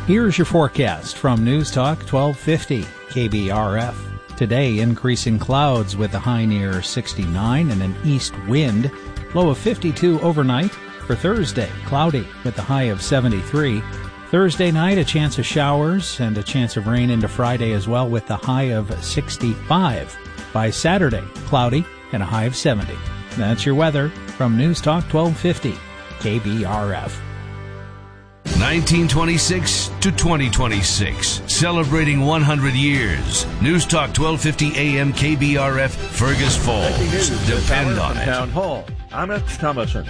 Here's your forecast from News Talk 1250 KBRF. Today, increasing clouds with a high near 69 and an east wind. Low of 52 overnight. For Thursday, cloudy with a high of 73. Thursday night, a chance of showers and a chance of rain into Friday as well with a high of 65. By Saturday, cloudy and a high of 70. That's your weather from News Talk 1250 KBRF. 1926 to 2026, celebrating 100 years. News Talk 1250 AM KBRF, Fergus Falls. Depend on it. Town Hall. I'm Rich Thomason.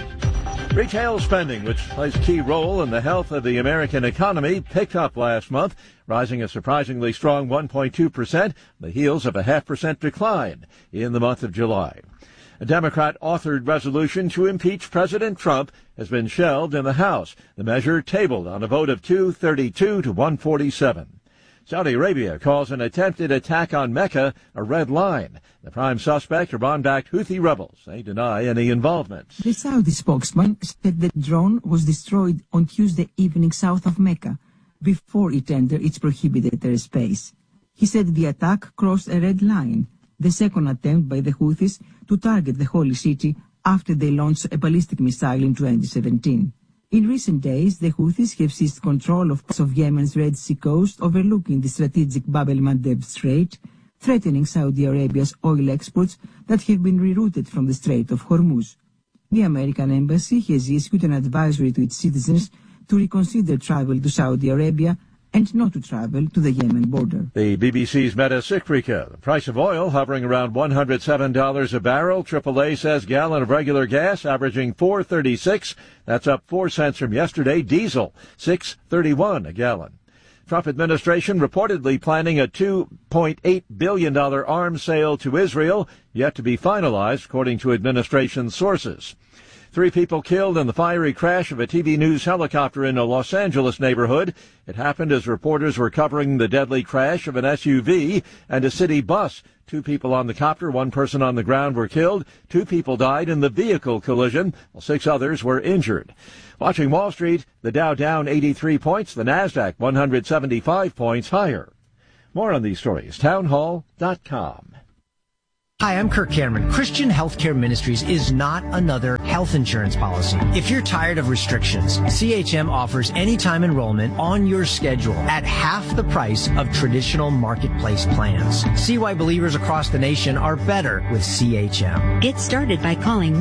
Retail spending, which plays a key role in the health of the American economy, picked up last month, rising a surprisingly strong 1.2%, on the heels of a 0.5% decline in the month of July. A Democrat-authored resolution to impeach President Trump has been shelved in the House. The measure tabled on a vote of 232 to 147. Saudi Arabia calls an attempted attack on Mecca a red line. The prime suspect, Iran-backed Houthi rebels. They deny any involvement. The Saudi spokesman said the drone was destroyed on Tuesday evening south of Mecca before it entered its prohibited airspace. He said the attack crossed a red line, the second attempt by the Houthis to target the holy city after they launched a ballistic missile in 2017. In recent days, the Houthis have seized control of parts of Yemen's Red Sea coast overlooking the strategic Bab el-Mandeb Strait, threatening Saudi Arabia's oil exports that have been rerouted from the Strait of Hormuz. The American embassy has issued an advisory to its citizens to reconsider travel to Saudi Arabia and not to travel to the Yemen border. The BBC's Meta Sikrika. The price of oil hovering around $107 a barrel. AAA says gallon of regular gas averaging $4.36. That's up 4 cents from yesterday. Diesel, $6.31 a gallon. Trump administration reportedly planning a $2.8 billion arms sale to Israel, yet to be finalized, according to administration sources. 3 people killed in the fiery crash of a TV news helicopter in a Los Angeles neighborhood. It happened as reporters were covering the deadly crash of an SUV and a city bus. 2 people on the copter, 1 person on the ground were killed. 2 people died in the vehicle collision, while 6 others were injured. Watching Wall Street, the Dow down 83 points, the Nasdaq 175 points higher. More on these stories, townhall.com. Hi, I'm Kirk Cameron. Christian Healthcare Ministries is not another health insurance policy. If you're tired of restrictions, CHM offers anytime enrollment on your schedule at half the price of traditional marketplace plans. See why believers across the nation are better with CHM. Get started by calling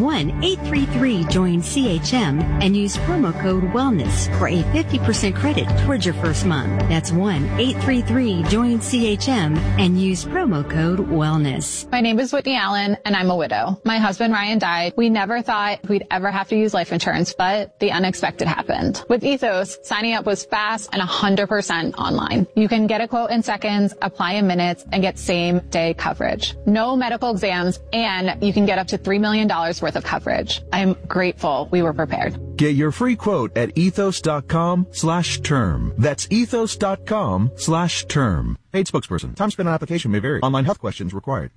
1-833-JOIN-CHM and use promo code WELLNESS for a 50% credit towards your first month. That's 1-833-JOIN-CHM and use promo code WELLNESS. My name is Whitney Allen, and I'm a widow. My husband, Ryan, died. We never thought we'd ever have to use life insurance, but the unexpected happened. With Ethos, signing up was fast and 100% online. You can get a quote in seconds, apply in minutes, and get same-day coverage. No medical exams, and you can get up to $3 million worth of coverage. I'm grateful we were prepared. Get your free quote at ethos.com/term. That's ethos.com/term. Paid spokesperson. Time spent on application may vary. Online health questions required.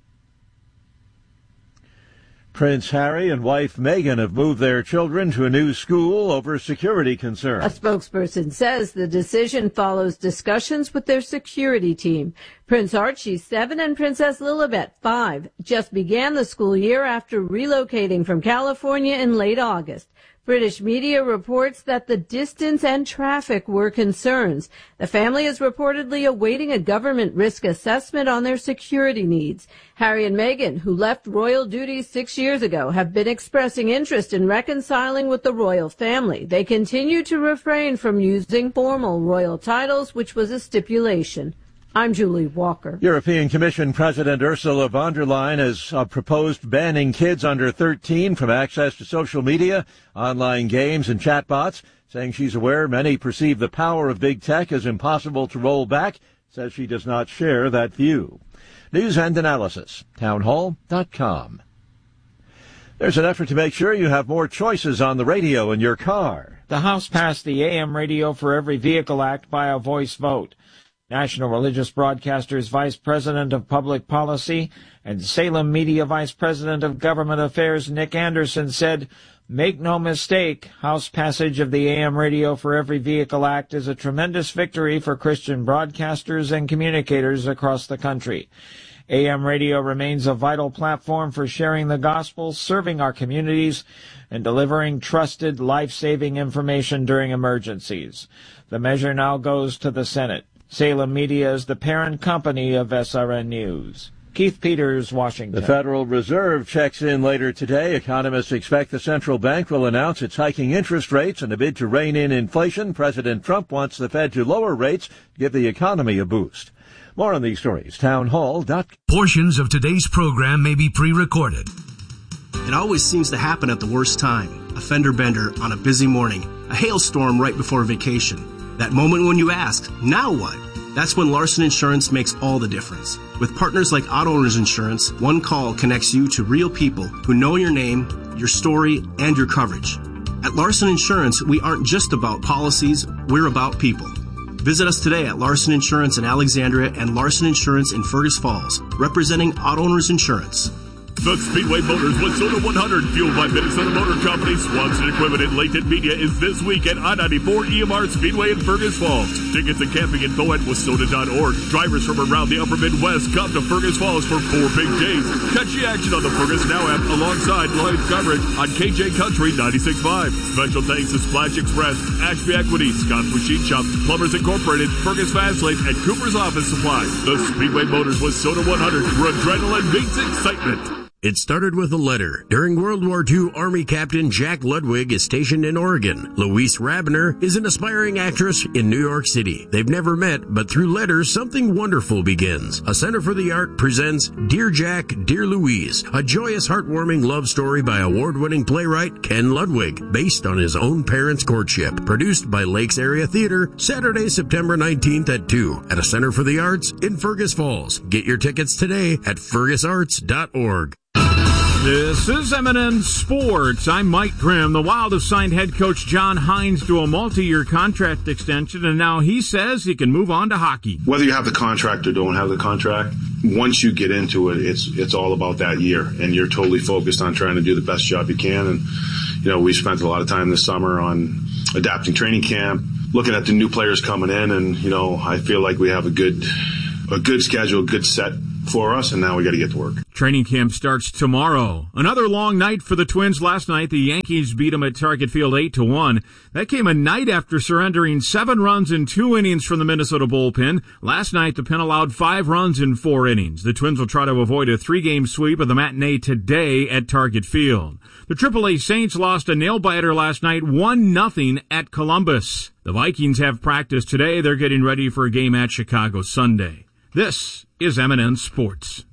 Prince Harry and wife Meghan have moved their children to a new school over security concerns. A spokesperson says the decision follows discussions with their security team. Prince Archie, 7, and Princess Lilibet, 5, just began the school year after relocating from California in late August. British media reports that the distance and traffic were concerns. The family is reportedly awaiting a government risk assessment on their security needs. Harry and Meghan, who left royal duties 6 years ago, have been expressing interest in reconciling with the royal family. They continue to refrain from using formal royal titles, which was a stipulation. I'm Julie Walker. European Commission President Ursula von der Leyen has proposed banning kids under 13 from access to social media, online games, and chatbots, saying she's aware many perceive the power of big tech as impossible to roll back, says she does not share that view. News and analysis, townhall.com. There's an effort to make sure you have more choices on the radio in your car. The House passed the AM Radio for Every Vehicle Act by a voice vote. National Religious Broadcasters Vice President of Public Policy and Salem Media Vice President of Government Affairs Nick Anderson said Make no mistake, House passage of the AM Radio for Every Vehicle Act is a tremendous victory for Christian broadcasters and communicators across the country. AM radio remains a vital platform for sharing the gospel, serving our communities, and delivering trusted, life-saving information during emergencies. The measure now goes to the Senate. Salem Media is the parent company of SRN News. Keith Peters, Washington. The Federal Reserve checks in later today. Economists expect the central bank will announce it's hiking interest rates in a bid to rein in inflation. President Trump wants the Fed to lower rates, give the economy a boost. More on these stories, townhall.com. Portions of today's program may be pre-recorded. It always seems to happen at the worst time. A fender bender on a busy morning. A hailstorm right before vacation. That moment when you ask, now what? That's when Larson Insurance makes all the difference. With partners like Auto Owners Insurance, one call connects you to real people who know your name, your story, and your coverage. At Larson Insurance, we aren't just about policies, we're about people. Visit us today at Larson Insurance in Alexandria and Larson Insurance in Fergus Falls, representing Auto Owners Insurance. The Speedway Motors Wayzata 100, fueled by Minnesota Motor Company, Swanson Equipment, and Layton Media, is this week at I-94 EMR Speedway in Fergus Falls. Tickets and camping info at Wayzata.org. Drivers from around the upper Midwest come to Fergus Falls for 4 big days. Catch the action on the Fergus Now app alongside live coverage on KJ Country 96.5. Special thanks to Splash Express, Ashby Equity, Scott's Machine Shop, Plumbers Incorporated, Fergus Fastlane, and Cooper's Office Supply. The Speedway Motors Wayzata 100, where adrenaline meets excitement. It started with a letter. During World War II, Army Captain Jack Ludwig is stationed in Oregon. Louise Rabiner is an aspiring actress in New York City. They've never met, but through letters, something wonderful begins. A Center for the Art presents Dear Jack, Dear Louise, a joyous, heartwarming love story by award-winning playwright Ken Ludwig, based on his own parents' courtship. Produced by Lakes Area Theater, Saturday, September 19th at 2 at a Center for the Arts in Fergus Falls. Get your tickets today at fergusarts.org. This is M&N Sports. I'm Mike Grimm. The Wild have signed head coach John Hines to a multi-year contract extension, and now he says he can move on to hockey. Whether you have the contract or don't have the contract, once you get into it, it's all about that year, and you're totally focused on trying to do the best job you can. And, we spent a lot of time this summer on adapting training camp, looking at the new players coming in, and, I feel like we have a good schedule, good set for us, and now we got to get to work. Training camp starts tomorrow. Another long night for the Twins. Last night, the Yankees beat them at Target Field 8-1. That came a night after surrendering 7 runs in 2 innings from the Minnesota bullpen. Last night, the pen allowed 5 runs in 4 innings. The Twins will try to avoid a 3-game sweep of the matinee today at Target Field. The AAA Saints lost a nail-biter last night, 1-0 at Columbus. The Vikings have practice today. They're getting ready for a game at Chicago Sunday. This is M&N Sports.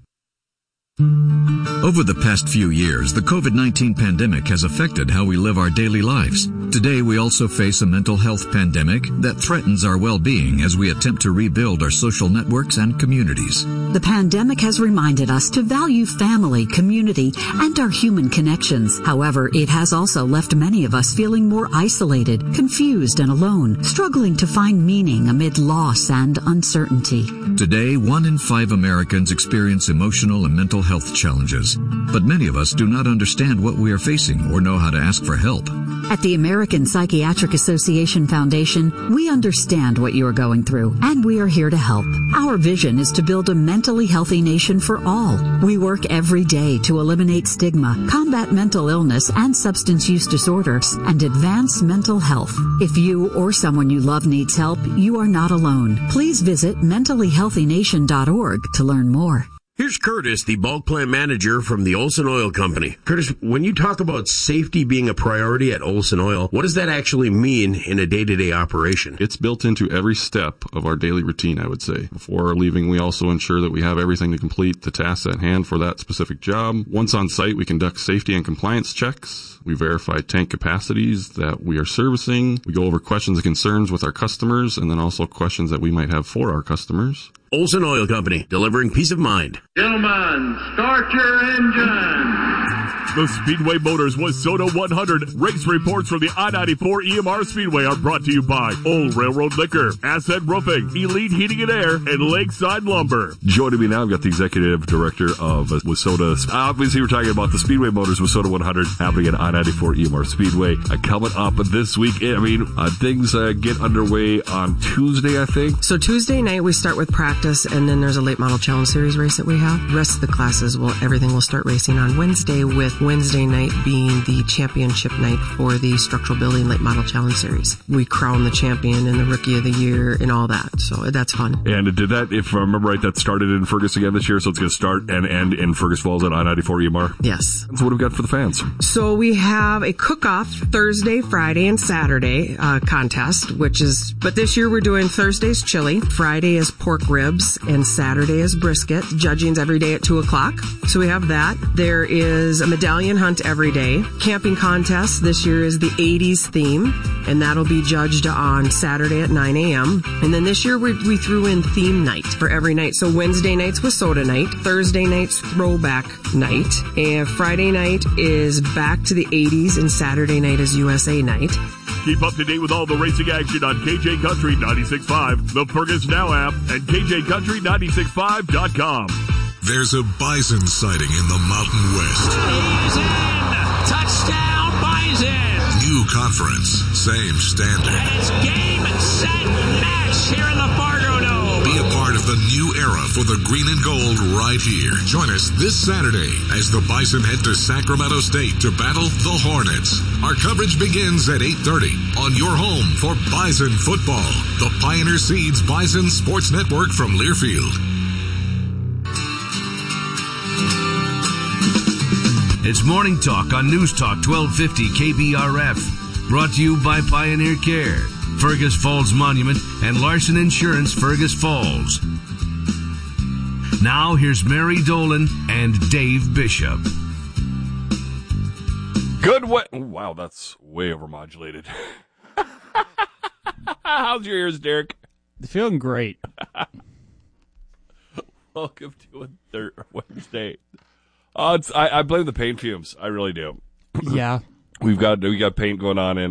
Over the past few years, the COVID-19 pandemic has affected how we live our daily lives. Today, we also face a mental health pandemic that threatens our well-being as we attempt to rebuild our social networks and communities. The pandemic has reminded us to value family, community, and our human connections. However, it has also left many of us feeling more isolated, confused, and alone, struggling to find meaning amid loss and uncertainty. Today, 1 in 5 Americans experience emotional and mental health challenges, but many of us do not understand what we are facing or know how to ask for help. At the American Psychiatric Association Foundation, we understand what you are going through, and we are here to help. Our vision is to build a mentally healthy nation for all. We work every day to eliminate stigma, combat mental illness and substance use disorders, and advance mental health. If you or someone you love needs help, you are not alone. Please visit mentallyhealthynation.org to learn more. Here's Curtis, the bulk plant manager from the Olson Oil Company. Curtis, when you talk about safety being a priority at Olson Oil, what does that actually mean in a day-to-day operation? It's built into every step of our daily routine, I would say. Before leaving, we also ensure that we have everything to complete the tasks at hand for that specific job. Once on site, we conduct safety and compliance checks. We verify tank capacities that we are servicing. We go over questions and concerns with our customers, and then also questions that we might have for our customers. Olson Oil Company, delivering peace of mind. Gentlemen, start your engine. The Speedway Motors Wayzata 100 race reports from the I-94 EMR Speedway are brought to you by Old Railroad Liquor, Ascent Roofing, Elite Heating and Air, and Lakeside Lumber. Joining me now, I've got the executive director of Wayzata. Obviously, we're talking about the Speedway Motors Wayzata 100 happening at I-94 EMR Speedway. Coming up this week, things get underway on Tuesday, I think. So Tuesday night, we start with practice, and then there's a late model challenge series race that we have. The rest of the classes, everything will start racing on Wednesday, with Wednesday night being the championship night for the structural building late model challenge series. We crown the champion and the rookie of the year and all that. So that's fun. And did that, if I remember right, that started in Fergus again this year, so it's going to start and end in Fergus Falls at I-94 EMR? Yes. So what have we got for the fans? So we have a cook-off Thursday, Friday, and Saturday contest, but this year we're doing Thursday's chili, Friday is pork ribs, and Saturday is brisket. Judging's every day at 2 o'clock. So we have that. There is a medallion hunt every day. Camping contest this year is the 80s theme, and that'll be judged on Saturday at 9 a.m. And then this year we threw in theme night for every night. So Wednesday night's Wayzata night, Thursday night's throwback night, and Friday night is back to the 80s, and Saturday night is USA night. Keep up to date with all the racing action on KJ Country 96.5, the Fergus Now app, and KJCountry965.com. There's a bison sighting in the Mountain West. He's in! Touchdown, bison! New conference, same standard. And it's game, set, match here in the Fargo Dome. Be a part of the new era for the green and gold right here. Join us this Saturday as the Bison head to Sacramento State to battle the Hornets. Our coverage begins at 8:30 on your home for Bison football. The Pioneer Seeds Bison Sports Network from Learfield. It's Morning Talk on News Talk 1250 KBRF. Brought to you by Pioneer Care, Fergus Falls Monument, and Larson Insurance Fergus Falls. Now here's Mary Dolan and Dave Bishop. Wow, that's way overmodulated. How's your ears, Derek? They're feeling great. Welcome to a third Wednesday. I blame the paint fumes. I really do. Yeah, we got paint going on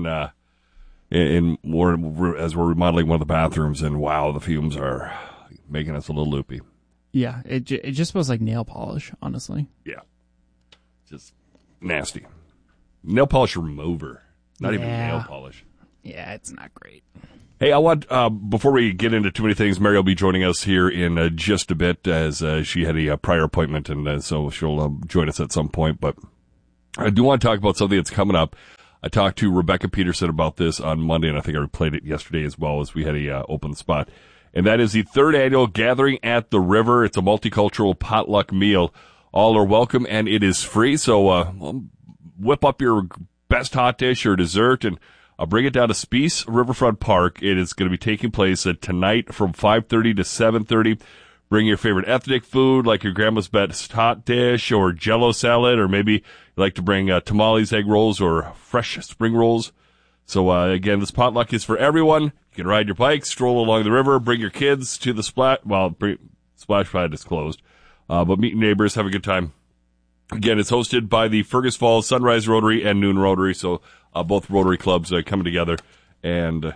in more as we're remodeling one of the bathrooms, and wow, the fumes are making us a little loopy. Yeah, it just smells like nail polish, honestly. Yeah, just nasty. Nail polish remover, not even nail polish. Yeah, it's not great. Hey, I want, before we get into too many things, Mary will be joining us here in just a bit as she had a prior appointment, and so she'll join us at some point. But I do want to talk about something that's coming up. I talked to Rebecca Peterson about this on Monday, and I think I replayed it yesterday as well as we had a open spot. And that is the third annual Gathering at the River. It's a multicultural potluck meal. All are welcome, and it is free. So whip up your best hot dish or dessert, and I'll bring it down to Speece Riverfront Park. It is going to be taking place tonight from 5:30 to 7:30. Bring your favorite ethnic food, like your grandma's best hot dish or Jell-O salad, or maybe you like to bring tamales, egg rolls, or fresh spring rolls. So again, this potluck is for everyone. You can ride your bike, stroll along the river, bring your kids to the splash. Well, splash pad is closed, but meet neighbors, have a good time. Again, it's hosted by the Fergus Falls Sunrise Rotary and Noon Rotary, so both Rotary clubs coming together and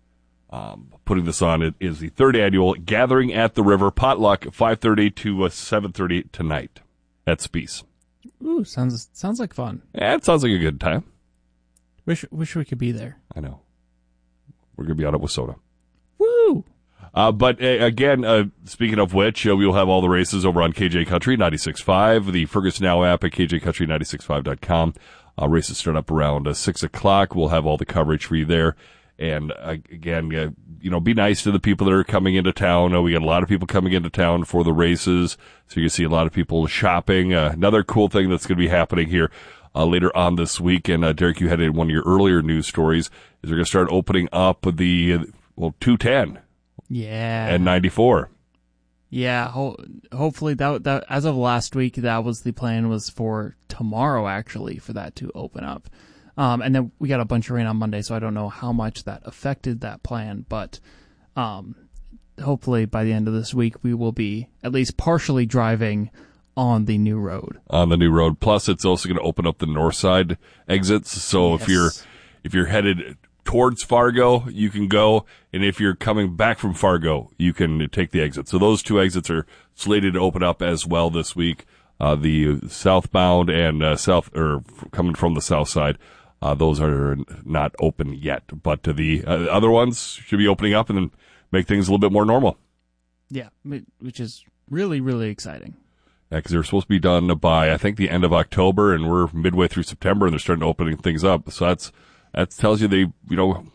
putting this on. It is the third annual Gathering at the River potluck, 5:30 to 7:30 tonight at Speece. Ooh, sounds like fun. Yeah, it sounds like a good time. Wish we could be there. I know. We're going to be out at Wayzata. Woo! But again, speaking of which, we will have all the races over on KJ Country 96.5, the Fergus Now app at KJCountry965.com. Races start up around 6 o'clock. We'll have all the coverage for you there. And again, be nice to the people that are coming into town. We got a lot of people coming into town for the races, so you can see a lot of people shopping. Another cool thing that's going to be happening here later on this week, and Derek, you had in one of your earlier news stories, is they're going to start opening up the 210. Yeah. And 94. Yeah, hopefully that as of last week, that was the plan, was for tomorrow actually for that to open up. And then we got a bunch of rain on Monday, so I don't know how much that affected that plan, but hopefully by the end of this week, we will be at least partially driving on the new road. On the new road. Plus, it's also going to open up the north side exits. So if you're headed towards Fargo, you can go, and if you're coming back from Fargo, you can take the exit. So those two exits are slated to open up as well this week. The southbound and coming from the south side, those are not open yet. But the other ones should be opening up and then make things a little bit more normal. Yeah, which is really, really exciting. Yeah, because they're supposed to be done by, I think, the end of October, and we're midway through September, and they're starting to opening things up. So that tells you they, got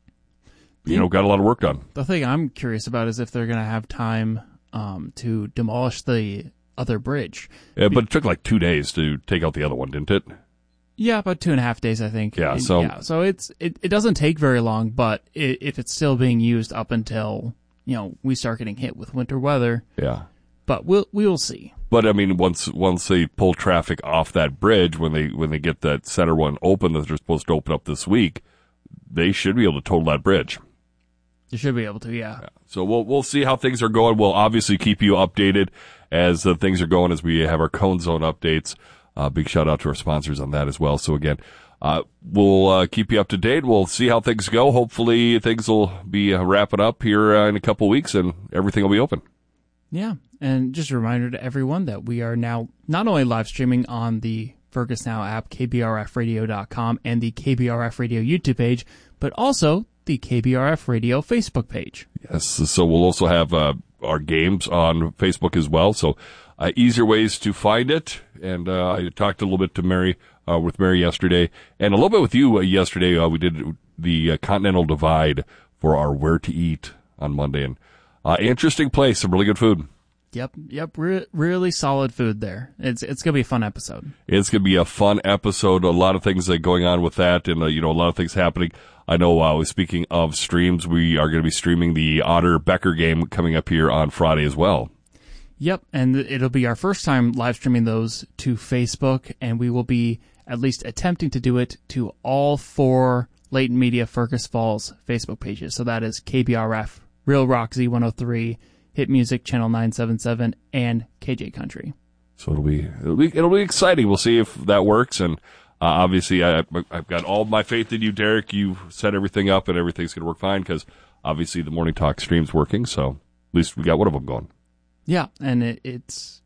a lot of work done. The thing I'm curious about is if they're going to have time to demolish the other bridge. Yeah, but it took like 2 days to take out the other one, didn't it? Yeah, about 2.5 days, I think. Yeah, so it doesn't take very long, but if it's still being used up until we start getting hit with winter weather. Yeah. But we will see. But I mean, once they pull traffic off that bridge, when they get that center one open that they're supposed to open up this week, they should be able to total that bridge. You should be able to, yeah. So we'll see how things are going. We'll obviously keep you updated as things are going, as we have our Cone Zone updates. Big shout out to our sponsors on that as well. So again, we'll keep you up to date. We'll see how things go. Hopefully things will be wrapping up here in a couple of weeks and everything will be open. Yeah. And just a reminder to everyone that we are now not only live streaming on the Fergus Now app, kbrfradio.com, and the KBRF Radio YouTube page, but also the KBRF Radio Facebook page. Yes, so we'll also have our games on Facebook as well, so easier ways to find it. And I talked a little bit to with Mary yesterday, and a little bit with you yesterday. We did the Continental Divide for our Where to Eat on Monday, and interesting place, some really good food. Yep. Really solid food there. It's going to be a fun episode. It's going to be a fun episode. A lot of things going on with that, and a lot of things happening. I know. Speaking of streams, we are going to be streaming the Otter Becker game coming up here on Friday as well. Yep, and it'll be our first time live streaming those to Facebook, and we will be at least attempting to do it to all 4 Latent Media Fergus Falls Facebook pages. So that is KBRF, Real Rock Z103. Hit Music Channel 977 and KJ Country. So it'll be exciting. We'll see if that works, and obviously I've got all my faith in you, Derek. You set everything up, and everything's going to work fine because obviously the Morning Talk stream's working. So at least we got one of them going. Yeah, and it's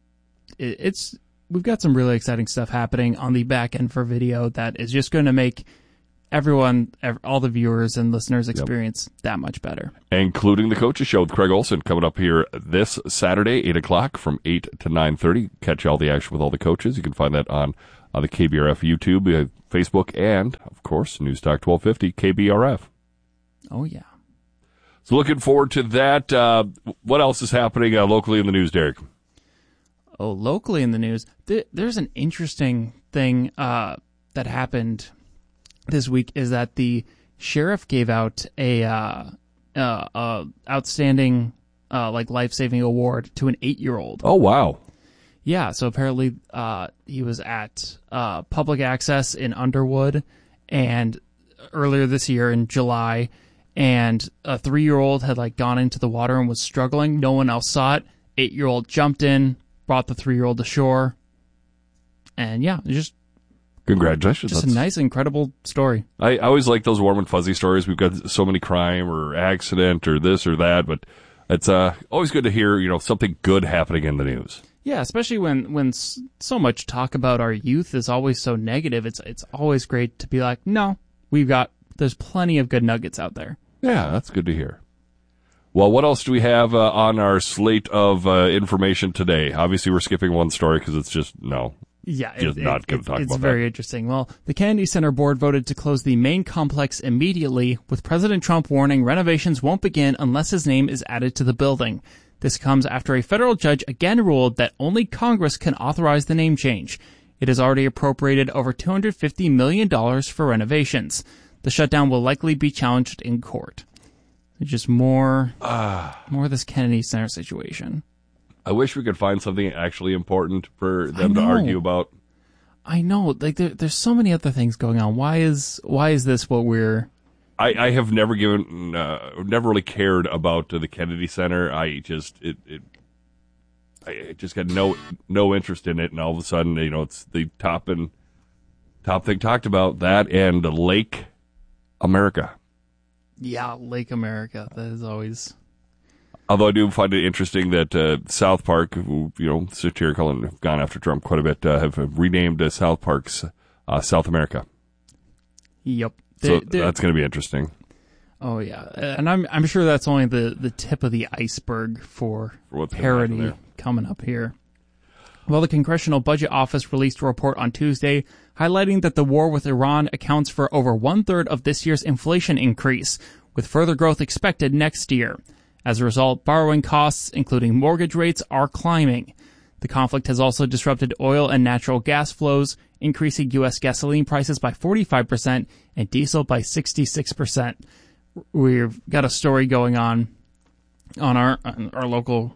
we've got some really exciting stuff happening on the back end for video that is just going to make everyone, all the viewers and listeners experience that much better. Including the Coaches Show with Craig Olson coming up here this Saturday, 8 o'clock from 8 to 9:30. Catch all the action with all the coaches. You can find that on the KBRF YouTube, Facebook, and, of course, News Talk 1250, KBRF. Oh, yeah. So looking forward to that. What else is happening locally in the news, Derek? Oh, locally in the news, there's an interesting thing that happened this week is that the sheriff gave out a outstanding life-saving award to an 8-year-old. Oh, wow. Yeah, so apparently he was at Public Access in Underwood and earlier this year in July, and a 3-year-old had gone into the water and was struggling. No one else saw it. 8-year-old jumped in, brought the 3-year-old to shore, and yeah, just congratulations. Just a nice, incredible story. I always like those warm and fuzzy stories. We've got so many crime or accident or this or that, but it's always good to hear, something good happening in the news. Yeah, especially when so much talk about our youth is always so negative. It's always great to be like, no, there's plenty of good nuggets out there. Yeah, that's good to hear. Well, what else do we have on our slate of information today? Obviously, we're skipping one story because it's just, no. Yeah, not going to talk about that. It's very interesting. Well, the Kennedy Center board voted to close the main complex immediately, with President Trump warning renovations won't begin unless his name is added to the building. This comes after a federal judge again ruled that only Congress can authorize the name change. It has already appropriated over $250 million for renovations. The shutdown will likely be challenged in court. Just more of this Kennedy Center situation. I wish we could find something actually important for them to argue about. I know, there's so many other things going on. Why is this what we're I have never really cared about the Kennedy Center. I just got no interest in it, and all of a sudden, it's the top thing talked about, that and Lake America. Yeah, Lake America. That is always. Although I do find it interesting that South Park, who, satirical and have gone after Trump quite a bit, have renamed South Park's South America. Yep. So that's going to be interesting. Oh yeah, and I'm sure that's only the tip of the iceberg for parody coming up here. Well, the Congressional Budget Office released a report on Tuesday highlighting that the war with Iran accounts for over 1/3 of this year's inflation increase, with further growth expected next year. As a result, borrowing costs, including mortgage rates, are climbing. The conflict has also disrupted oil and natural gas flows, increasing U.S. gasoline prices by 45% and diesel by 66%. We've got a story going on our local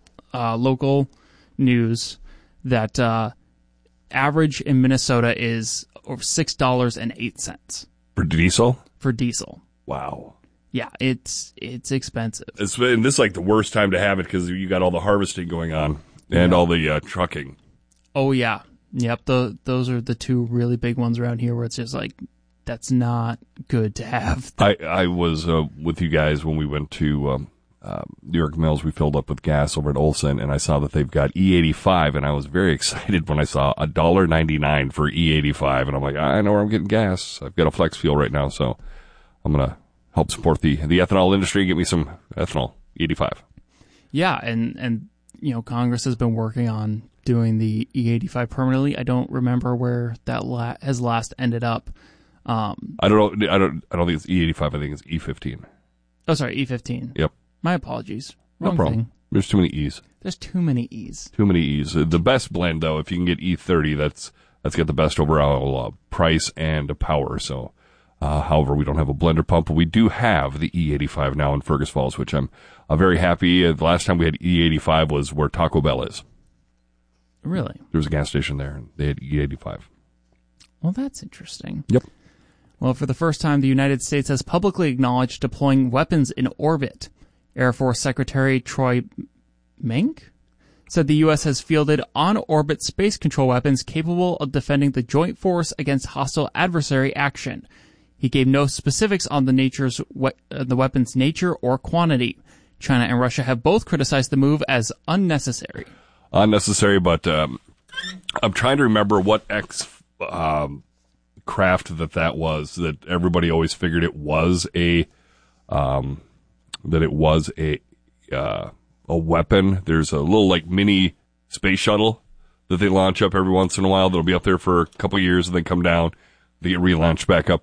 news that average in Minnesota is over $6.08 for diesel. For diesel, wow. Yeah, it's expensive. And this is like the worst time to have it because you got all the harvesting going on and all the trucking. Oh yeah, yep. Those are the two really big ones around here where it's just like, that's not good to have. I was with you guys when we went to New York Mills. We filled up with gas over at Olson, and I saw that they've got E85, and I was very excited when I saw $1.99 for E85, and I'm like, I know where I'm getting gas. I've got a flex fuel right now, so I'm gonna help support the ethanol industry. Get me some ethanol, E85. Yeah, and Congress has been working on doing the E85 permanently. I don't remember where that has last ended up. I don't know. I don't think it's E85. I think it's E15. Oh, sorry, E15. Yep. My apologies. No problem. Thing. There's too many E's. There's too many E's. Too many E's. The best blend, though, if you can get E30, that's got the best overall price and power. So, however, we don't have a blender pump, but we do have the E85 now in Fergus Falls, which I'm very happy. The last time we had E85 was where Taco Bell is. Really? There was a gas station there, and they had E85. Well, that's interesting. Yep. Well, for the first time, the United States has publicly acknowledged deploying weapons in orbit. Air Force Secretary Troy Mink said the U.S. has fielded on-orbit space control weapons capable of defending the joint force against hostile adversary action. He gave no specifics on the weapon's nature or quantity. China and Russia have both criticized the move as unnecessary. Unnecessary, but I'm trying to remember what craft that was, that everybody always figured it was a weapon. There's a little mini space shuttle that they launch up every once in a while. That'll be up there for a couple of years and then come down. They get relaunched back up.